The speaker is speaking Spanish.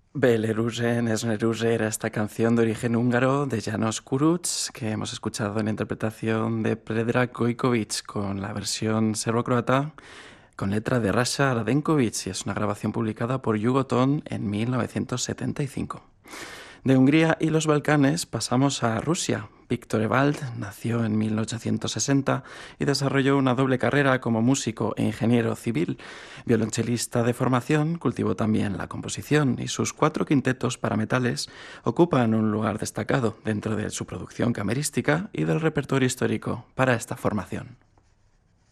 Belerusen Esneruze era esta canción de origen húngaro de János Kurucs, que hemos escuchado en la interpretación de Predrag Gojkovic con la versión serbo-croata con letra de Rasha Radenkovic, y es una grabación publicada por Yugoton en 1975. De Hungría y los Balcanes pasamos a Rusia. Víctor Evald nació en 1860 y desarrolló una doble carrera como músico e ingeniero civil. Violonchelista de formación, cultivó también la composición y sus 4 quintetos para metales ocupan un lugar destacado dentro de su producción camerística y del repertorio histórico para esta formación.